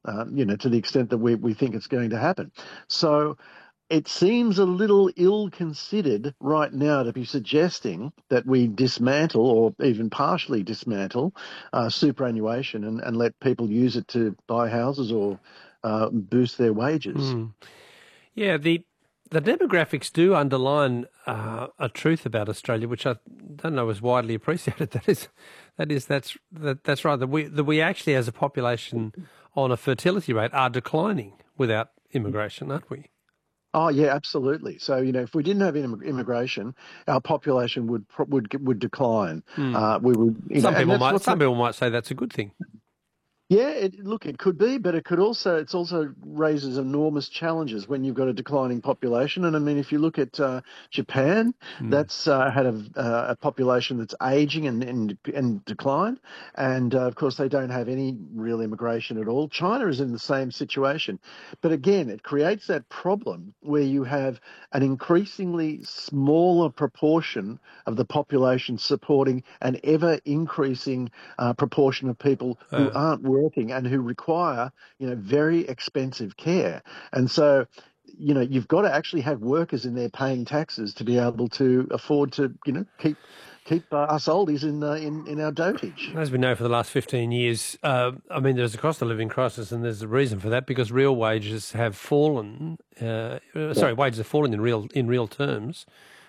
to the extent that we think it's going to happen. So it seems a little ill-considered right now to be suggesting that we dismantle or even partially dismantle superannuation and let people use it to buy houses or boost their wages. Mm. Yeah, the demographics do underline a truth about Australia, which I don't know is widely appreciated. That's right. That we actually, as a population, on a fertility rate, are declining without immigration, aren't we? Oh yeah, absolutely. So if we didn't have immigration, our population would decline. Mm. We would, and that's what's Some people might say that's a good thing. Yeah, look, it could be, but it's also raises enormous challenges when you've got a declining population. And I mean, if you look at Japan, Mm. that's had a population that's aging and declined, and of course they don't have any real immigration at all. China is in the same situation, but again, it creates that problem where you have an increasingly smaller proportion of the population supporting an ever increasing proportion of people who aren't working and who require, very expensive care. And so, you've got to actually have workers in there paying taxes to be able to afford to, keep us oldies in our dotage. As we know, for the last 15 years, I mean, there's a cost of living crisis, and there's a reason for that because real wages have fallen. Wages have fallen in real terms.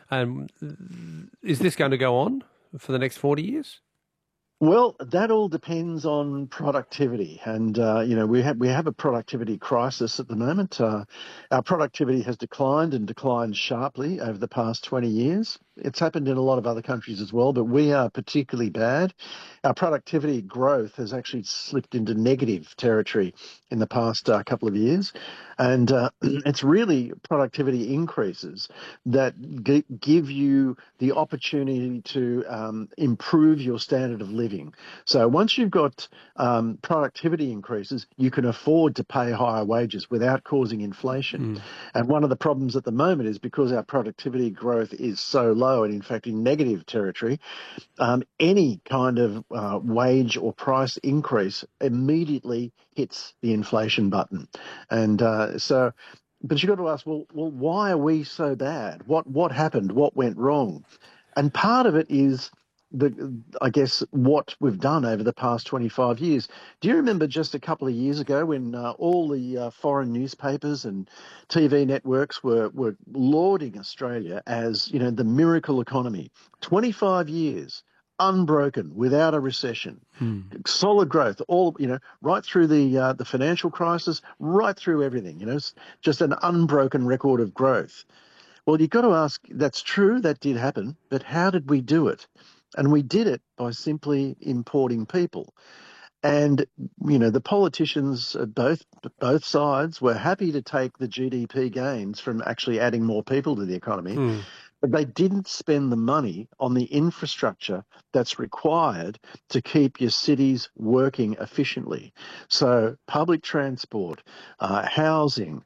Is this going to go on for the next 40 years? Well, that all depends on productivity, and we have a productivity crisis at the moment. Our productivity has declined and declined sharply over the past 20 years. It's happened in a lot of other countries as well, but we are particularly bad. Our productivity growth has actually slipped into negative territory in the past couple of years, and it's really productivity increases that give you the opportunity to improve your standard of living. So once you've got productivity increases, you can afford to pay higher wages without causing inflation. Mm. And one of the problems at the moment is because our productivity growth is so low and in fact in negative territory, any kind of wage or price increase immediately hits the inflation button. And but you've got to ask, well, why are we so bad? What happened? What went wrong? And part of it is I guess, what we've done over the past 25 years. Do you remember just a couple of years ago when all the foreign newspapers and TV networks were lauding Australia as, the miracle economy? 25 years, unbroken, without a recession, solid growth, all, right through the financial crisis, right through everything, just an unbroken record of growth. Well, you've got to ask, that's true, that did happen, but how did we do it? And we did it by simply importing people. And, the politicians at both sides were happy to take the GDP gains from actually adding more people to the economy, but they didn't spend the money on the infrastructure that's required to keep your cities working efficiently. So public transport, housing,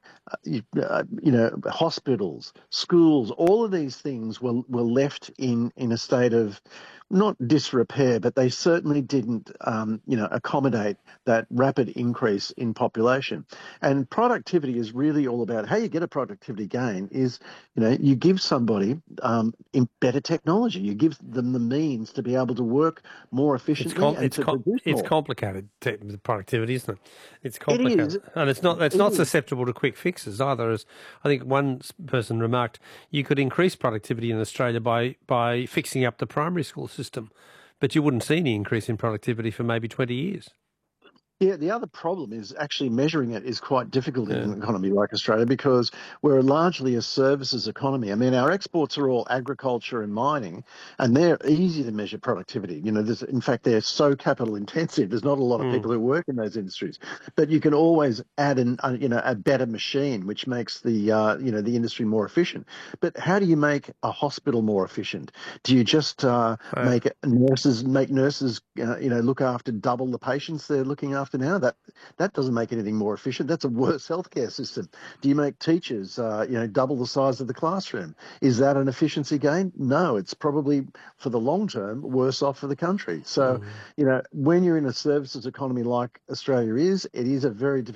hospitals, schools, all of these things were left in a state of not disrepair, but they certainly didn't, accommodate that rapid increase in population. And productivity is really all about how you get a productivity gain is, you give somebody in better technology. You give them the means to be able to work more efficiently and to produce it's more. complicated, productivity, isn't it? It's It is. complicated. And it's not It is. susceptible to quick fixes either. As I think one person remarked, you could increase productivity in Australia by fixing up the primary school system, but you wouldn't see any increase in productivity for maybe 20 years. Yeah, the other problem is actually measuring it is quite difficult in Yeah. an economy like Australia because we're largely a services economy. I mean, our exports are all agriculture and mining, and they're easy to measure productivity. In fact, they're so capital intensive. There's not a lot of people who work in those industries, but you can always add a better machine, which makes the industry more efficient. But how do you make a hospital more efficient? Do you just make nurses look after double the patients they're looking after now? That doesn't make anything more efficient. That's a worse healthcare system. Do you make teachers double the size of the classroom? Is that an efficiency gain? No, it's probably for the long term worse off for the country. So when you're in a services economy like Australia is, it is a very